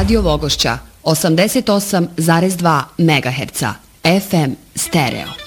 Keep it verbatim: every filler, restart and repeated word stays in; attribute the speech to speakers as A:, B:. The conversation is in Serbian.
A: Radio Vogošća osamdeset osam zarez dva megaherca, F M stereo.